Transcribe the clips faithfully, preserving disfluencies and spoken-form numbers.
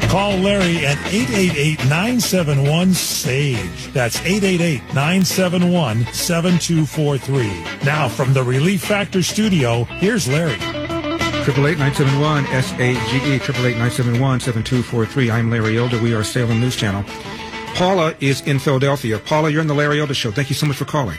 Call Larry at eight eight eight, nine seven one, SAGE. That's eight eight eight, nine seven one, seven two four three. Now, from the Relief Factor studio, here's Larry. Triple eight nine seven one S A G E, triple eight nine seven one seven two four three. I'm Larry Elder. We are Salem News Channel. Paula is in Philadelphia. Paula, you're in the Larry Elder Show. Thank you so much for calling.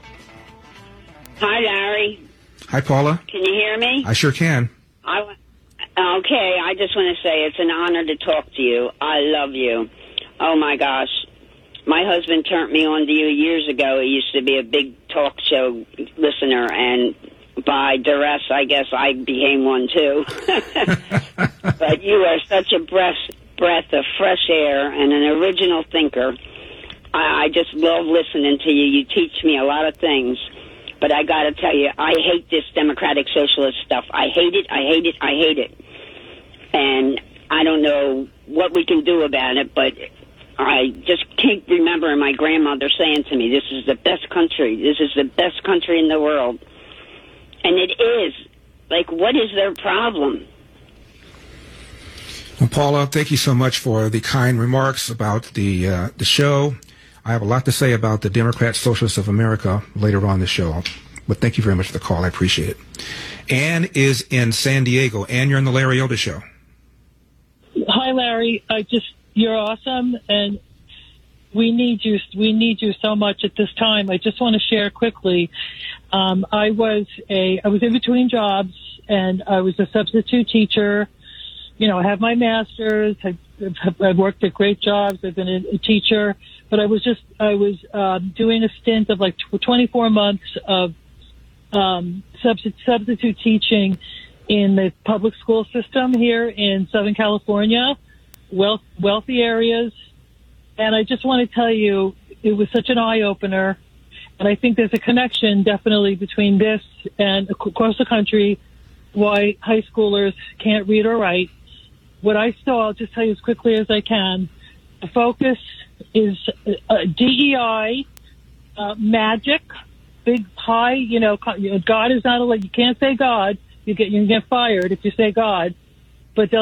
Hi, Larry. Hi, Paula. Can you hear me? I sure can. I, okay, I just want to say it's an honor to talk to you. I love you. Oh, my gosh. My husband turned me on to you years ago. He used to be a big talk show listener, and by duress, I guess I became one, too. But you are such a breath, breath of fresh air and an original thinker. I, I just love listening to you. You teach me a lot of things. But I got to tell you, I hate this democratic socialist stuff. I hate it, I hate it, I hate it. And I don't know what we can do about it, but I just keep remembering my grandmother saying to me, this is the best country. This is the best country in the world. And it is. Like, what is their problem? Well, Paula, thank you so much for the kind remarks about the uh, the show. I have a lot to say about the Democrat Socialists of America later on in the show. But thank you very much for the call. I appreciate it. Ann is in San Diego. Ann, you're on the Larry Elder Show. Hi, Larry. I just you're awesome, and we need you. We need you so much at this time. I just want to share quickly. Um, I was a I was in between jobs, and I was a substitute teacher. You know, I have my master's. I've, I've worked at great jobs. I've been a, a teacher, but I was just I was um, doing a stint of like twenty-four months of um, substitute, substitute teaching in the public school system here in Southern California, wealth, wealthy areas. And I just want to tell you, it was such an eye-opener. And I think there's a connection definitely between this and across the country, why high schoolers can't read or write. What I saw, I'll just tell you as quickly as I can, the focus is uh, D E I, uh, magic, big high, you know, God is not a, you can't say God. You get, you can get fired if you say God. But they'll